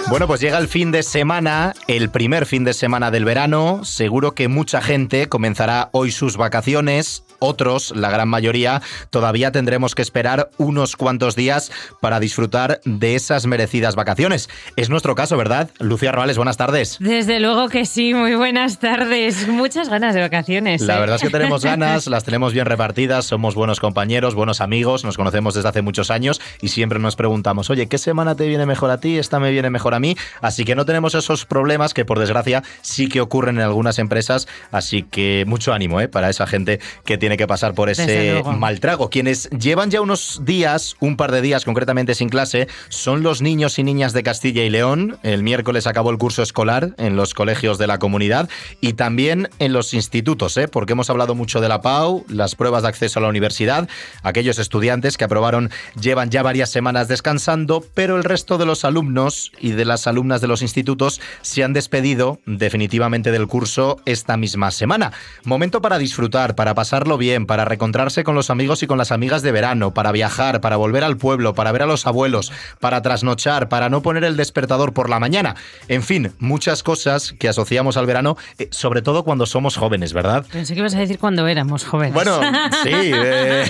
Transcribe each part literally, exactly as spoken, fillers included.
Bueno, pues llega el fin de semana, el primer fin de semana del verano. Seguro que mucha gente comenzará hoy sus vacaciones. Otros, la gran mayoría, todavía tendremos que esperar unos cuantos días para disfrutar de esas merecidas vacaciones. Es nuestro caso, ¿verdad? Lucía Roales, buenas tardes. Desde luego que sí, muy buenas tardes. Muchas ganas de vacaciones. La ¿eh? verdad es que tenemos ganas, las tenemos bien repartidas, somos buenos compañeros, buenos amigos, nos conocemos desde hace muchos años y siempre nos preguntamos, oye, ¿qué semana te viene mejor a ti? ¿Esta me viene mejor a mí? Así que no tenemos esos problemas que, por desgracia, sí que ocurren en algunas empresas. Así que mucho ánimo, ¿eh? Para esa gente que tiene que pasar por ese mal trago. Quienes llevan ya unos días, un par de días concretamente sin clase, son los niños y niñas de Castilla y León. El miércoles acabó el curso escolar en los colegios de la comunidad y también en los institutos, ¿eh? Porque hemos hablado mucho de la PAU, las pruebas de acceso a la universidad. Aquellos estudiantes que aprobaron llevan ya varias semanas descansando, pero el resto de los alumnos y de las alumnas de los institutos se han despedido definitivamente del curso esta misma semana. Momento para disfrutar, para pasarlo bien, para reencontrarse con los amigos y con las amigas de verano, para viajar, para volver al pueblo, para ver a los abuelos, para trasnochar, para no poner el despertador por la mañana. En fin, muchas cosas que asociamos al verano, eh, sobre todo cuando somos jóvenes, ¿verdad? Pensé que ibas a decir cuando éramos jóvenes. Bueno, sí. Eh...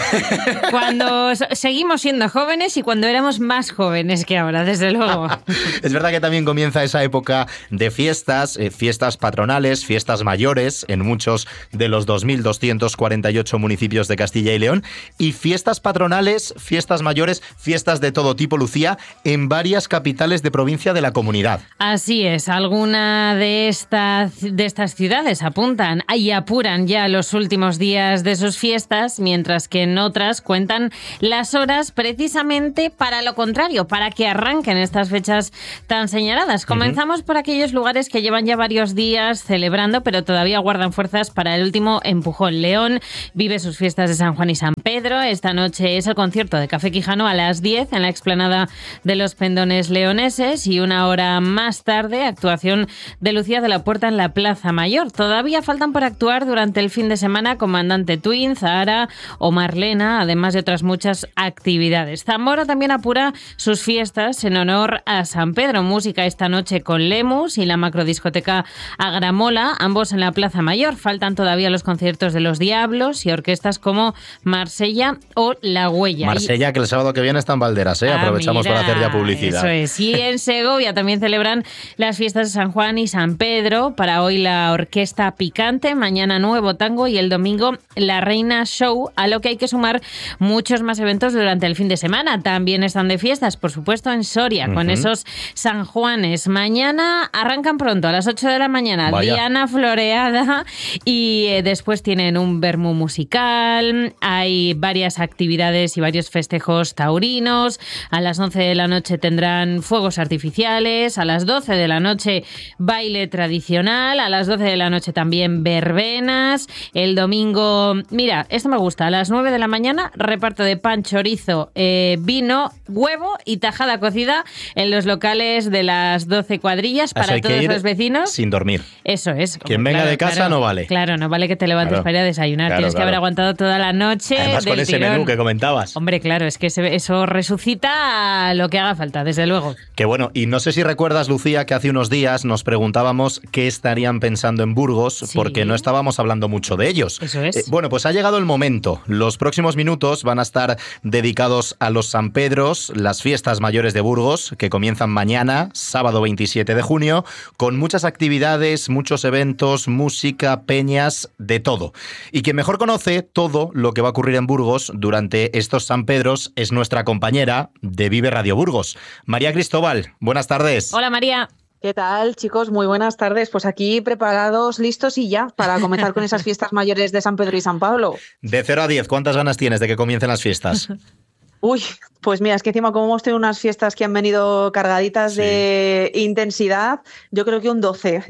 Cuando seguimos siendo jóvenes y cuando éramos más jóvenes que ahora, desde luego. Es verdad que también comienza esa época de fiestas, eh, fiestas patronales, fiestas mayores en muchos de los dos mil doscientos cuarenta y ocho municipios de Castilla y León y fiestas patronales, fiestas mayores, fiestas de todo tipo, Lucía, en varias capitales de provincia de la comunidad. Así es, alguna de estas, de estas ciudades apuntan y apuran ya los últimos días de sus fiestas, mientras que en otras cuentan las horas precisamente para lo contrario, para que arranquen estas fechas tan señaladas. Comenzamos uh-huh. por aquellos lugares que llevan ya varios días celebrando, pero todavía guardan fuerzas para el último empujón. León vive sus fiestas de San Juan y San Pedro. Esta noche es el concierto de Café Quijano a las diez en la explanada de los Pendones leoneses y una hora más tarde actuación de Lucía de la Puerta en la Plaza Mayor. Todavía faltan por actuar durante el fin de semana Comandante Twin, Zahara o Marlena, además de otras muchas actividades. Zamora también apura sus fiestas en honor a San Pedro. Música esta noche con Lemus y la macrodiscoteca Agramola, ambos en la Plaza Mayor. Faltan todavía los conciertos de Los Diablos y orquestas como Marsella o La Huella. Marsella, que el sábado que viene está en Valderas, ¿eh? Ah, aprovechamos mira, para hacer ya publicidad. Eso es. Y en Segovia también celebran las fiestas de San Juan y San Pedro. Para hoy la Orquesta Picante, mañana Nuevo Tango y el domingo La Reina Show, a lo que hay que sumar muchos más eventos durante el fin de semana. También están de fiestas, por supuesto, en Soria, uh-huh. con esos San Juanes. Mañana arrancan pronto, a las ocho de la mañana, Vaya. Diana Floreada, y eh, después tienen un vermú musical, hay varias actividades y varios festejos taurinos. A las once de la noche tendrán fuegos artificiales, a las doce de la noche baile tradicional, a las doce de la noche también verbenas. El domingo, mira, esto me gusta, a las nueve de la mañana reparto de pan, chorizo, eh, vino, huevo y tajada cocida en los locales de las doce cuadrillas para Eso todos los vecinos. Sin dormir. Eso es. Quien venga claro, de casa claro, no vale. Claro, no vale que te levantes claro. para ir a desayunar. Claro, Tienes claro. que haber aguantado toda la noche. Además del con ese tirón. menú que comentabas. Hombre, claro, es que eso resucita lo que haga falta, desde luego. Que bueno, y no sé si recuerdas, Lucía, que hace unos días nos preguntábamos qué estarían pensando en Burgos, sí. porque no estábamos hablando mucho de ellos. Eso es. Eh, bueno, pues ha llegado el momento. Los próximos minutos van a estar dedicados a los San Pedros, las fiestas mayores de Burgos, que comienzan mañana, sábado veintisiete de junio, con muchas actividades, muchos eventos, música, peñas, de todo. Y quien mejor conoce todo lo que va a ocurrir en Burgos durante estos San Pedros es nuestra compañera de Vive Radio Burgos, María Cristóbal. Buenas tardes. Hola, María. ¿Qué tal, chicos? Muy buenas tardes. Pues aquí preparados, listos y ya para comenzar con esas fiestas mayores de San Pedro y San Pablo. De cero a diez, ¿cuántas ganas tienes de que comiencen las fiestas? Uy, pues mira, es que encima como hemos tenido unas fiestas que han venido cargaditas sí. de intensidad, yo creo que un doce.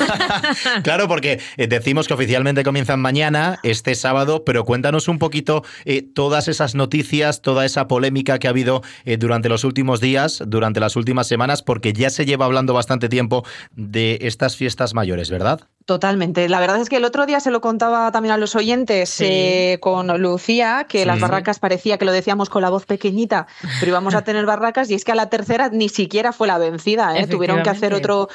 Claro, porque decimos que oficialmente comienzan mañana, este sábado, pero cuéntanos un poquito eh, todas esas noticias, toda esa polémica que ha habido eh, durante los últimos días, durante las últimas semanas, porque ya se lleva hablando bastante tiempo de estas fiestas mayores, ¿verdad? Totalmente. La verdad es que el otro día se lo contaba también a los oyentes sí. eh, con Lucía, que sí. las barracas parecía que lo decíamos con la voz pequeñita, pero íbamos a tener barracas y es que a la tercera ni siquiera fue la vencida. ¿eh? Tuvieron que hacer otro...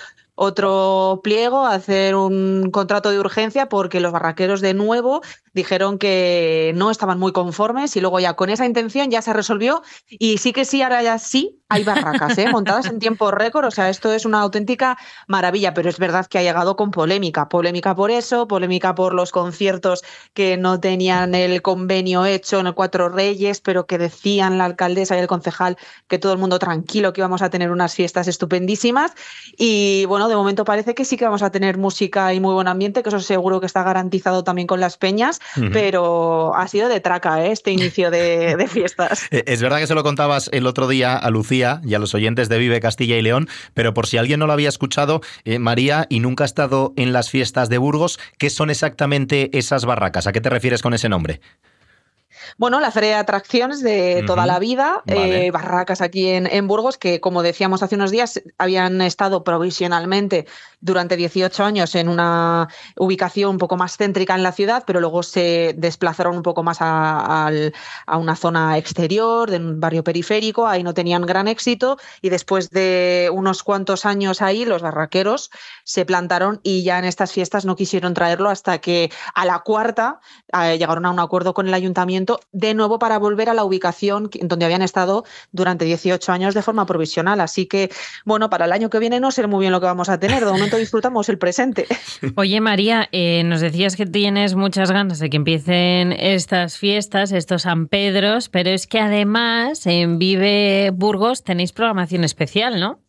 otro pliego, hacer un contrato de urgencia porque los barraqueros de nuevo dijeron que no estaban muy conformes y luego ya con esa intención ya se resolvió y sí que sí, ahora ya sí hay barracas ¿eh? montadas en tiempo récord, o sea, esto es una auténtica maravilla, pero es verdad que ha llegado con polémica, polémica por eso, polémica por los conciertos que no tenían el convenio hecho en el Cuatro Reyes, pero que decían la alcaldesa y el concejal que todo el mundo tranquilo, que íbamos a tener unas fiestas estupendísimas y bueno, de momento parece que sí que vamos a tener música y muy buen ambiente, que eso seguro que está garantizado también con las peñas, uh-huh. pero ha sido de traca ¿eh? este inicio de, de fiestas. Es verdad que se lo contabas el otro día a Lucía y a los oyentes de Vive Castilla y León, pero por si alguien no lo había escuchado, eh, María, y nunca ha estado en las fiestas de Burgos, ¿qué son exactamente esas barracas? ¿A qué te refieres con ese nombre? Bueno, la feria de atracciones de uh-huh. toda la vida, vale. eh, barracas aquí en, en Burgos, que como decíamos hace unos días, habían estado provisionalmente durante dieciocho años en una ubicación un poco más céntrica en la ciudad, pero luego se desplazaron un poco más a, a, a una zona exterior, de un barrio periférico, ahí no tenían gran éxito y después de unos cuantos años ahí, los barraqueros se plantaron y ya en estas fiestas no quisieron traerlo hasta que a la cuarta eh, llegaron a un acuerdo con el ayuntamiento de nuevo para volver a la ubicación donde habían estado durante dieciocho años de forma provisional. Así que, bueno, para el año que viene no sé muy bien lo que vamos a tener. De momento disfrutamos el presente. Oye, María, eh, nos decías que tienes muchas ganas de que empiecen estas fiestas, estos San Pedros, pero es que además en Vive Burgos tenéis programación especial, ¿no?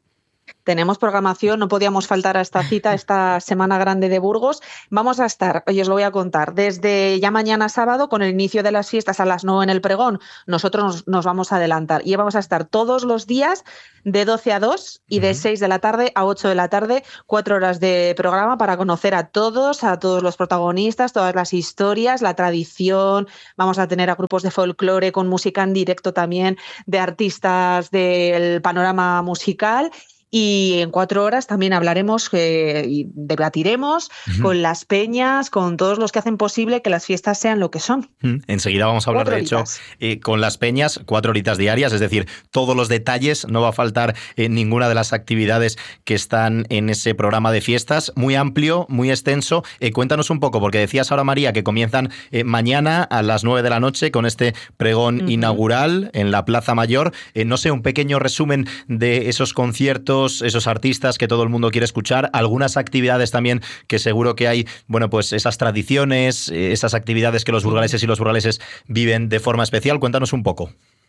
Tenemos programación, no podíamos faltar a esta cita, esta Semana Grande de Burgos. Vamos a estar, oye, os lo voy a contar, desde ya mañana sábado, con el inicio de las fiestas a las nueve en el pregón, nosotros nos, nos vamos a adelantar y vamos a estar todos los días de doce a dos y de seis de la tarde a ocho de la tarde, cuatro horas de programa para conocer a todos, a todos los protagonistas, todas las historias, la tradición. Vamos a tener a grupos de folclore con música en directo también, de artistas del panorama musical. Y en cuatro horas también hablaremos eh, y debatiremos uh-huh. con las peñas, con todos los que hacen posible que las fiestas sean lo que son. Uh-huh. Enseguida vamos a hablar, cuatro de hecho, eh, con las peñas, cuatro horitas diarias, es decir, todos los detalles, no va a faltar eh, ninguna de las actividades que están en ese programa de fiestas, muy amplio, muy extenso. Eh, cuéntanos un poco, porque decías ahora, María, que comienzan eh, mañana a las nueve de la noche con este pregón uh-huh. inaugural en la Plaza Mayor. Eh, no sé, un pequeño resumen de esos conciertos, esos artistas que todo el mundo quiere escuchar, algunas actividades también que seguro que hay, bueno, pues esas tradiciones, esas actividades que los burgaleses y los burgaleses viven de forma especial. Cuéntanos un poco.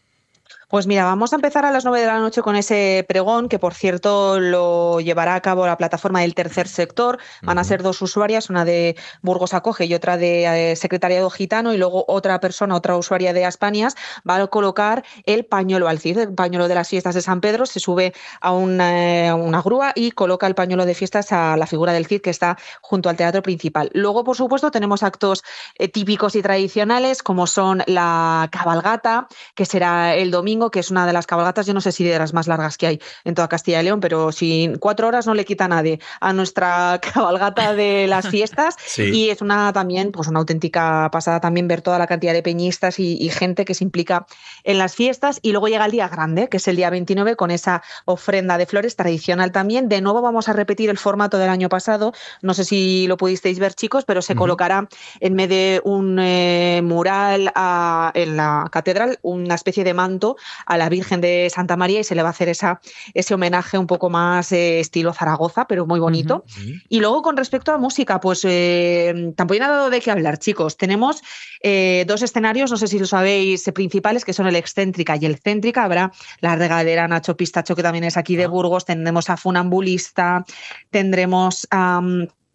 Pues mira, vamos a empezar a las nueve de la noche con ese pregón, que por cierto lo llevará a cabo la plataforma del Tercer Sector. Van a ser dos usuarias, una de Burgos Acoge y otra de eh, Secretariado Gitano, y luego otra persona, otra usuaria de Aspanias, va a colocar el pañuelo al Cid, el pañuelo de las fiestas de San Pedro. Se sube a una, una grúa y coloca el pañuelo de fiestas a la figura del Cid que está junto al teatro principal. Luego, por supuesto, tenemos actos eh, típicos y tradicionales, como son la cabalgata, que será el domingo, que es una de las cabalgatas, yo no sé si de las más largas que hay en toda Castilla y León, pero si cuatro horas no le quita a nadie a nuestra cabalgata de las fiestas. Sí. Y es una también, pues una auténtica pasada también ver toda la cantidad de peñistas y, y gente que se implica en las fiestas. Y luego llega el día grande, que es el día veintinueve, con esa ofrenda de flores tradicional también. De nuevo vamos a repetir el formato del año pasado, no sé si lo pudisteis ver, chicos, pero se uh-huh. colocará en medio de un eh, mural a, en la catedral, una especie de manto a la Virgen de Santa María, y se le va a hacer esa, ese homenaje un poco más eh, estilo Zaragoza, pero muy bonito. Uh-huh. Y luego, con respecto a música, pues eh, tampoco hay nada de qué hablar, chicos. Tenemos eh, dos escenarios, no sé si lo sabéis, eh, principales, que son el Excéntrica y el Céntrica. Habrá la regadera Nacho Pistacho, que también es aquí de Burgos. Tendremos a Funambulista, tendremos a... Um,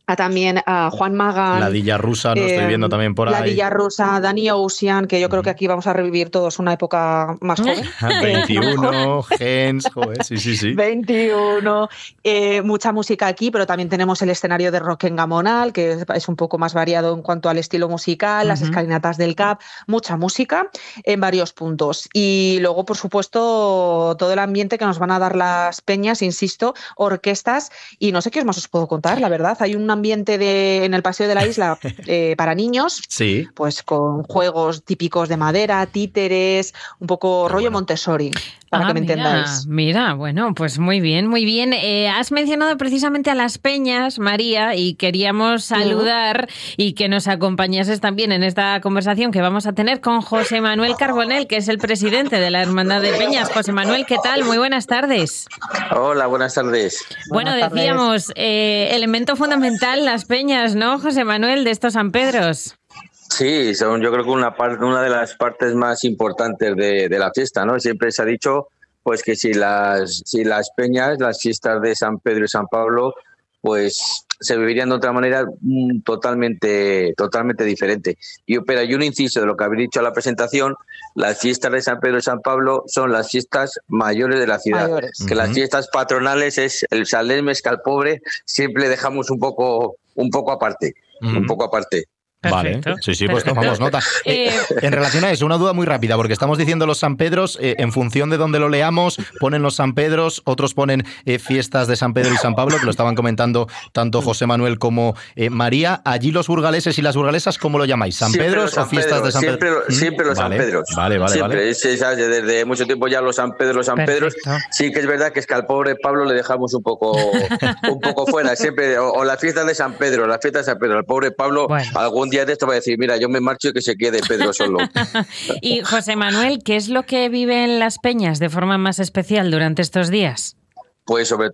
a también a Juan Magán. La Dilla Rusa, ¿no? Eh, Estoy viendo también por la ahí. La Dilla Rusa, Danny Ocean, que yo creo que aquí vamos a revivir todos una época más joven. veintiuno, Gens, joder, sí, sí, sí. veintiuno, eh, mucha música aquí, pero también tenemos el escenario de Rock en Gamonal, que es un poco más variado en cuanto al estilo musical, uh-huh. las escalinatas del C A P, mucha música en varios puntos. Y luego, por supuesto, todo el ambiente que nos van a dar las peñas, insisto, orquestas, y no sé qué más os puedo contar, la verdad. Hay un ambiente de, en el Paseo de la Isla eh, para niños, sí. pues con juegos típicos de madera, títeres, un poco Qué rollo bueno. Montessori, para ah, que me mira, entendáis. Mira, bueno, pues muy bien, muy bien. Eh, has mencionado precisamente a las peñas, María, y queríamos saludar uh-huh. y que nos acompañases también en esta conversación que vamos a tener con José Manuel Carbonell, que es el presidente de la Hermandad de Peñas. José Manuel, ¿qué tal? Muy buenas tardes. Hola, buenas tardes. Bueno, buenas decíamos, tardes. Eh, elemento fundamental, las peñas, ¿no, José Manuel, de estos San Pedros? Sí, son yo creo que una parte, una de las partes más importantes de, de la fiesta, ¿no? Siempre se ha dicho pues que si las, si las peñas, las fiestas de San Pedro y San Pablo, pues se vivirían de otra manera mm, totalmente, totalmente diferente. Y, pero hay un inciso de lo que habéis dicho en la presentación: las fiestas de San Pedro y San Pablo son las fiestas mayores de la ciudad. Mayores. Que uh-huh. las fiestas patronales es el San Lesmes, al pobre siempre dejamos un poco, un poco aparte, uh-huh. un poco aparte. Perfecto. Vale, sí, sí, pues tomamos nota. Eh, en relación a eso, una duda muy rápida, porque estamos diciendo los San Pedros, eh, en función de donde lo leamos, ponen los San Pedros, otros ponen eh, fiestas de San Pedro y San Pablo, que lo estaban comentando tanto José Manuel como eh, María. Allí los burgaleses y las burgalesas, ¿cómo lo llamáis? ¿San Pedros San o fiestas Pedro, de San siempre, Pedro? Siempre los vale, San Pedros. Vale, vale, siempre, vale. Es, es, desde mucho tiempo ya los San Pedros, los San Pedros. Sí que es verdad que es que al pobre Pablo le dejamos un poco, un poco fuera, siempre, o, o las fiestas de San Pedro, las fiestas de San Pedro. Al pobre Pablo bueno. algún día de esto va a decir, mira, yo me marcho y que se quede Pedro solo. Y José Manuel, ¿qué es lo que viven las peñas de forma más especial durante estos días? Pues sobre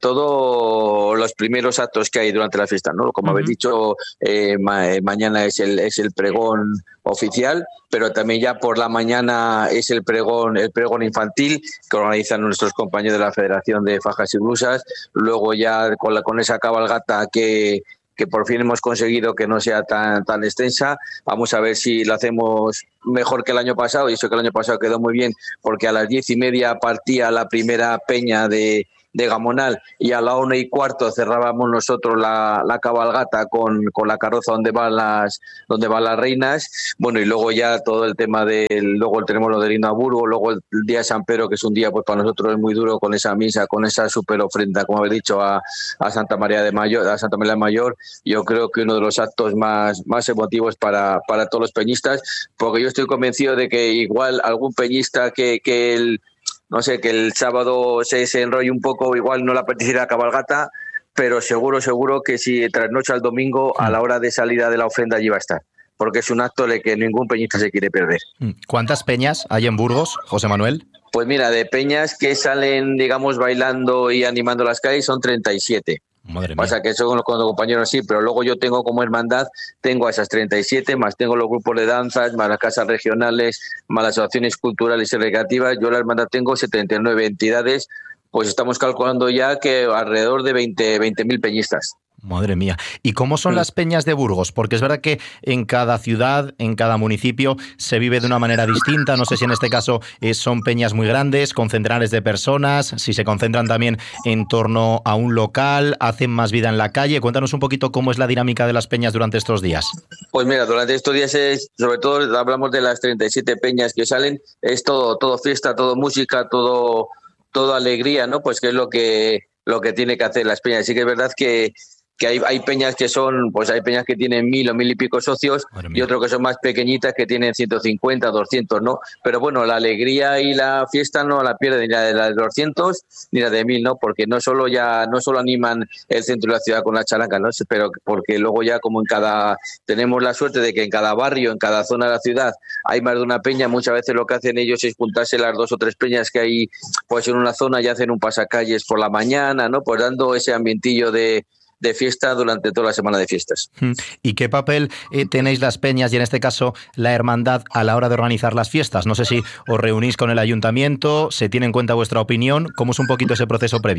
todo los primeros actos que hay durante la fiesta, ¿no? Como uh-huh. habéis dicho, eh, ma- mañana es el, es el pregón oficial, pero también ya por la mañana es el pregón, el pregón infantil que organizan nuestros compañeros de la Federación de Fajas y Blusas. Luego ya con, la, con esa cabalgata que que por fin hemos conseguido que no sea tan tan extensa. Vamos a ver si lo hacemos mejor que el año pasado, y eso que el año pasado quedó muy bien, porque a las diez y media partía la primera peña de, de Gamonal y a la una y cuarto cerrábamos nosotros la, la cabalgata con, con la carroza donde van las donde van las reinas. Bueno, y luego ya todo el tema del, luego tenemos lo del himno a Burgos, luego el, el día de San Pedro, que es un día pues para nosotros es muy duro, con esa misa, con esa super ofrenda, como habéis dicho, a, a Santa María de Mayor, a Santa María de Mayor. Yo creo que uno de los actos más, más emotivos para, para todos los peñistas, porque yo estoy convencido de que igual algún peñista que, que el no sé, que el sábado se, se enrolle un poco, igual no le apeteciera la cabalgata, pero seguro, seguro que si trasnocha al domingo, a la hora de salida de la ofrenda allí va a estar, porque es un acto de que ningún peñista se quiere perder. ¿Cuántas peñas hay en Burgos, José Manuel? Pues mira, de peñas que salen, digamos, bailando y animando las calles son treinta y siete. Madre mía. Pasa que eso con los, con los compañeros sí, pero luego yo tengo como hermandad, tengo a esas treinta y siete, más tengo los grupos de danzas, más las casas regionales, más las asociaciones culturales y recreativas. Yo la hermandad tengo setenta y nueve entidades, pues estamos calculando ya que alrededor de veinte mil peñistas. Madre mía. ¿Y cómo son sí. las peñas de Burgos? Porque es verdad que en cada ciudad, en cada municipio, se vive de una manera distinta. No sé si en este caso eh, son peñas muy grandes, con centenares de personas, si se concentran también en torno a un local, hacen más vida en la calle. Cuéntanos un poquito cómo es la dinámica de las peñas durante estos días. Pues mira, durante estos días, es, sobre todo hablamos de las treinta y siete peñas que salen, es todo, todo fiesta, todo música, todo, todo alegría, ¿no? Pues que es lo que, lo que tiene que hacer las peñas. Sí que es verdad que que hay, hay peñas que son, pues hay peñas que tienen mil o mil y pico socios y otros que son más pequeñitas que tienen ciento cincuenta, doscientos, ¿no? Pero bueno, la alegría y la fiesta no la pierden ni la de las doscientos ni la de mil, ¿no? Porque no solo ya, no solo animan el centro de la ciudad con la charanca, ¿no? Pero porque luego ya como en cada, tenemos la suerte de que en cada barrio, en cada zona de la ciudad hay más de una peña, muchas veces lo que hacen ellos es juntarse las dos o tres peñas que hay pues en una zona y hacen un pasacalles por la mañana, ¿no? Pues dando ese ambientillo de de fiesta durante toda la semana de fiestas. ¿Y qué papel eh, tenéis las peñas y en este caso la hermandad a la hora de organizar las fiestas? No sé si os reunís con el ayuntamiento, se tiene en cuenta vuestra opinión, ¿cómo es un poquito ese proceso previo?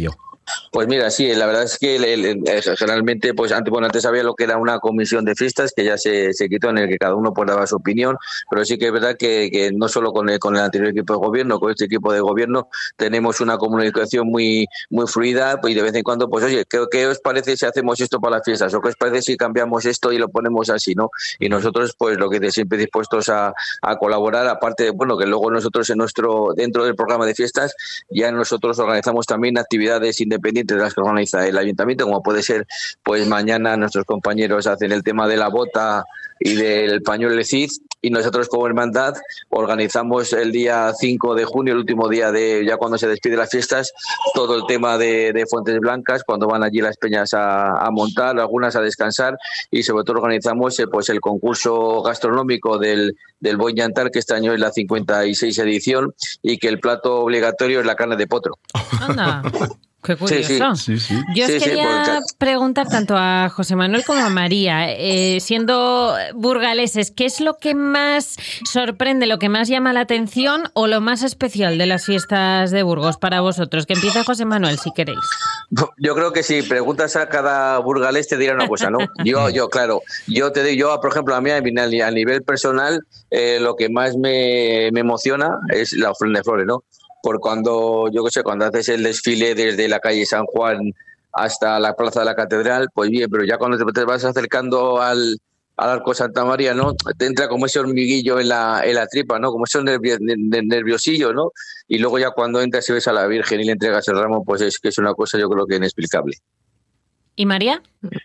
Pues mira, sí, la verdad es que el, el, el, generalmente, pues antes, bueno, antes había lo que era una comisión de fiestas que ya se, se quitó, en el que cada uno pues daba su opinión, pero sí que es verdad que, que no solo con el, con el anterior equipo de gobierno, con este equipo de gobierno tenemos una comunicación muy muy fluida, pues, y de vez en cuando, pues oye, ¿qué, ¿qué os parece si hacemos esto para las fiestas? ¿O qué os parece si cambiamos esto y lo ponemos así, ¿no? Y nosotros, pues lo que de siempre dispuestos a, a colaborar, aparte de, bueno, que luego nosotros en nuestro, dentro del programa de fiestas, ya nosotros organizamos también actividades independientes de las que organiza el ayuntamiento, como puede ser, pues mañana nuestros compañeros hacen el tema de la bota y del pañuelo de Cid, y nosotros como hermandad organizamos el día cinco de junio, el último día de ya cuando se despide las fiestas, todo el tema de, de Fuentes Blancas, cuando van allí las peñas a, a montar, algunas a descansar, y sobre todo organizamos eh, pues el concurso gastronómico del, del Buen Llantar, que este año es la cincuenta y seis edición, y que el plato obligatorio es la carne de potro. Anda. Qué curioso. Sí, sí. Sí, sí. Yo os sí, quería sí, porque... preguntar tanto a José Manuel como a María, eh, siendo burgaleses, ¿qué es lo que más sorprende, lo que más llama la atención o lo más especial de las fiestas de Burgos para vosotros? Que empieza José Manuel, si queréis. Yo creo que si preguntas a cada burgalés te dirá una cosa, ¿no? Yo, yo claro, yo te digo, yo, por ejemplo, a mí a nivel personal, eh, lo que más me, me emociona es la ofrenda de flores, ¿no? Por cuando, yo qué sé, cuando haces el desfile desde la calle San Juan hasta la plaza de la Catedral, pues bien, pero ya cuando te vas acercando al, al Arco Santa María, ¿no? Te entra como ese hormiguillo en la, en la tripa, ¿no? Como ese nervio, nerviosillo, ¿no? Y luego ya cuando entras y ves a la Virgen y le entregas el ramo, pues es que es una cosa yo creo que inexplicable. ¿Y María?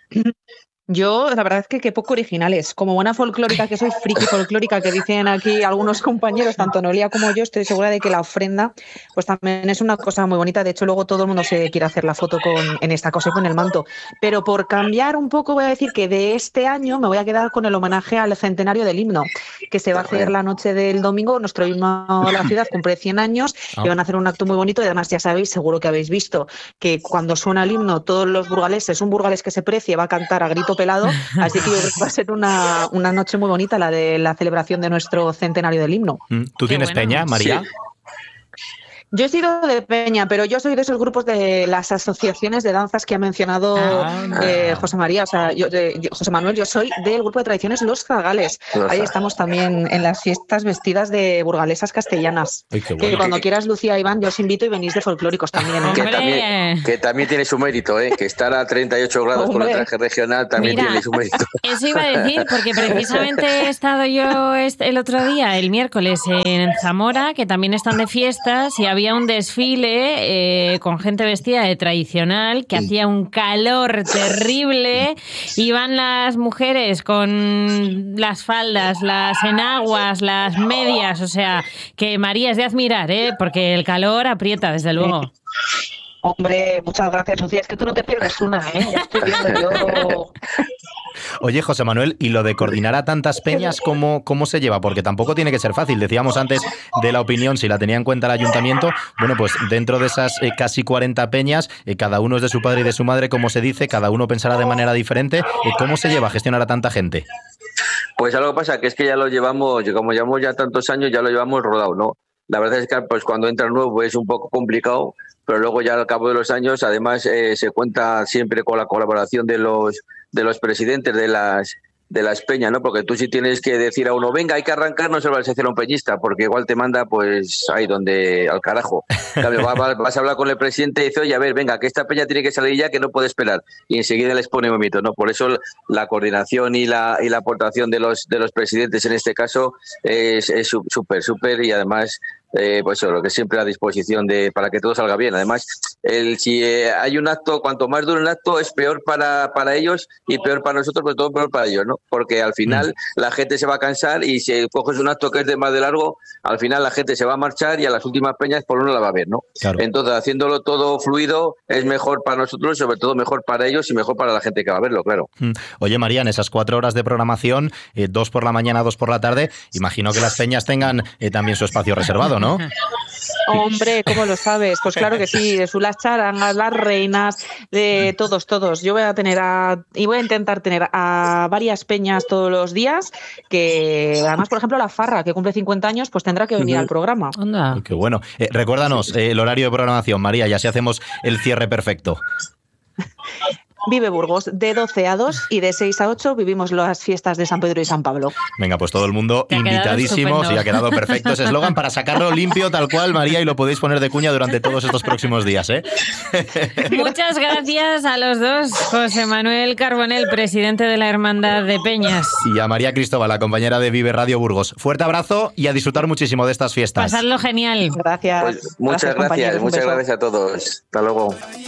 Yo, la verdad es que qué poco originales. Como buena folclórica, que soy friki folclórica, que dicen aquí algunos compañeros, tanto Noelia como yo, estoy segura de que la ofrenda pues también es una cosa muy bonita. De hecho, luego todo el mundo se quiere hacer la foto con en esta cosa con el manto. Pero por cambiar un poco, voy a decir que de este año me voy a quedar con el homenaje al centenario del himno, que se va a hacer la noche del domingo. Nuestro himno a la ciudad cumple cien años y van a hacer un acto muy bonito. Y además, ya sabéis, seguro que habéis visto que cuando suena el himno, todos los burgaleses, un burgalés que se precie va a cantar a grito pelado, así que yo creo que va a ser una, una noche muy bonita la de la celebración de nuestro centenario del himno. ¿Tú tienes bueno. peña, María? Sí. Yo he sido de peña, pero yo soy de esos grupos de las asociaciones de danzas que ha mencionado ah, eh, José María, o sea, yo, de, yo, José Manuel, yo soy del grupo de tradiciones Los Zagales. Ahí estamos también en las fiestas vestidas de burgalesas castellanas. Ay, qué bueno. Que cuando quieras, Lucía, Iván, yo os invito y venís de folclóricos también. ¿eh? Que, también que también tiene su mérito, ¿eh? Que estar a treinta y ocho grados Hombre. Con el traje regional también Mira, tiene su mérito. Eso iba a decir, porque precisamente he estado yo el otro día, el miércoles, en Zamora, que también están de fiestas, y había un desfile Eh, con gente vestida de tradicional, que sí. hacía un calor terrible, iban las mujeres con las faldas, las enaguas, las medias, o sea, que María es de admirar, ¿eh? Porque el calor aprieta, desde luego. Hombre, muchas gracias, Lucía, es que tú no te pierdes una, ¿eh? Ya estoy viendo yo... Oye, José Manuel, ¿y lo de coordinar a tantas peñas, cómo, cómo se lleva? Porque tampoco tiene que ser fácil. Decíamos antes de la opinión, si la tenía en cuenta el ayuntamiento. Bueno, pues dentro de esas eh, casi cuarenta peñas, eh, cada uno es de su padre y de su madre, como se dice, cada uno pensará de manera diferente. Eh, ¿Cómo se lleva a gestionar a tanta gente? Pues algo pasa, que es que ya lo llevamos, como llevamos ya tantos años, ya lo llevamos rodado, ¿no? La verdad es que pues cuando entra nuevo es un poco complicado, pero luego ya al cabo de los años, además, eh, se cuenta siempre con la colaboración de los de los presidentes de las de las peñas, ¿no? Porque tú sí tienes que decir a uno, venga, hay que arrancar, no se lo vas a hacer a un peñista, porque igual te manda, pues, ahí donde, al carajo. Cambio, vas a hablar con el presidente y dice, oye, a ver, venga, que esta peña tiene que salir ya, que no puede esperar. Y enseguida les pone un mito, ¿no? Por eso la coordinación y la y la aportación de los de los presidentes en este caso es es súper, súper, y además... Eh, pues eso, lo que siempre a disposición de para que todo salga bien. Además, el, si eh, hay un acto, cuanto más dure un acto, es peor para, para ellos y peor para nosotros, pero todo peor para ellos, ¿no? Porque al final mm. la gente se va a cansar, y si coges un acto que es de más de largo, al final la gente se va a marchar y a las últimas peñas por uno la va a ver, ¿no? Claro. Entonces, haciéndolo todo fluido es mejor para nosotros, sobre todo mejor para ellos y mejor para la gente que va a verlo, claro. Mm. Oye, María, en esas cuatro horas de programación, eh, dos por la mañana, dos por la tarde, imagino que las peñas tengan eh, también su espacio reservado, ¿no? Hombre, ¿cómo lo sabes? Pues claro que sí, de su las charangas, las reinas, de todos, todos. Yo voy a tener a, y voy a intentar tener a varias peñas todos los días, que además, por ejemplo, la Farra, que cumple cincuenta años, pues tendrá que venir uh-huh. al programa. Anda. Qué bueno. Eh, recuérdanos eh, el horario de programación, María, y así hacemos el cierre perfecto. Vive Burgos, de doce a dos y de seis a ocho vivimos las fiestas de San Pedro y San Pablo. Venga, pues todo el mundo invitadísimos y ha quedado perfecto ese eslogan para sacarlo limpio tal cual, María, y lo podéis poner de cuña durante todos estos próximos días, ¿eh? Muchas gracias a los dos, José Manuel Carbonell, presidente de la Hermandad de Peñas. Y a María Cristóbal, la compañera de Vive Radio Burgos. Fuerte abrazo y a disfrutar muchísimo de estas fiestas. Pasadlo genial. Gracias. Pues muchas gracias, gracias muchas gracias a todos. Hasta luego.